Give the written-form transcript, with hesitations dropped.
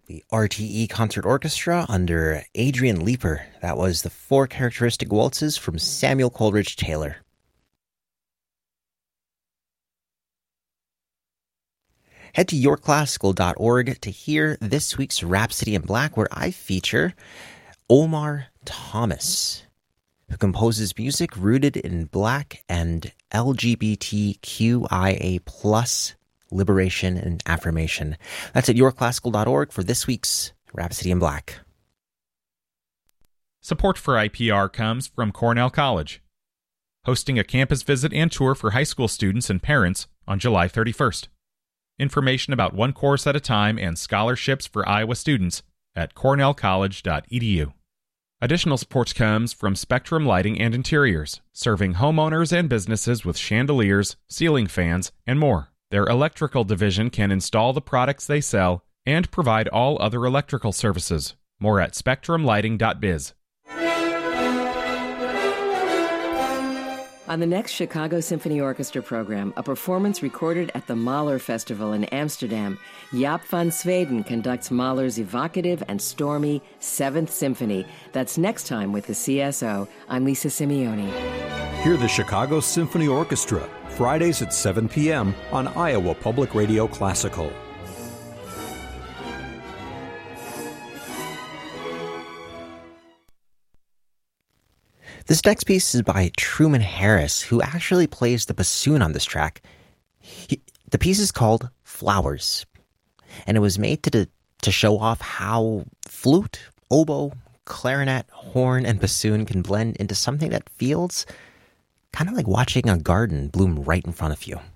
The RTE Concert Orchestra under Adrian Leeper. That was the Four Characteristic Waltzes from Samuel Coleridge Taylor. Head to yourclassical.org to hear this week's Rhapsody in Black, where I feature Omar Thomas, who composes music rooted in Black and LGBTQIA+ liberation and affirmation. That's at yourclassical.org for this week's Rhapsody in Black. Support for IPR comes from Cornell College, hosting a campus visit and tour for high school students and parents on July 31st. Information about one course at a time and scholarships for Iowa students at cornellcollege.edu. Additional support comes from Spectrum Lighting and Interiors, serving homeowners and businesses with chandeliers, ceiling fans, and more. Their electrical division can install the products they sell and provide all other electrical services. More at spectrumlighting.biz. On the next Chicago Symphony Orchestra program, a performance recorded at the Mahler Festival in Amsterdam, Jaap van Zweden conducts Mahler's evocative and stormy Seventh Symphony. That's next time with the CSO. I'm Lisa Simeone. Hear the Chicago Symphony Orchestra, Fridays at 7 p.m. on Iowa Public Radio Classical. This next piece is by Truman Harris, who actually plays the bassoon on this track. The piece is called Flowers, and it was made to show off how flute, oboe, clarinet, horn, and bassoon can blend into something that feels kind of like watching a garden bloom right in front of you.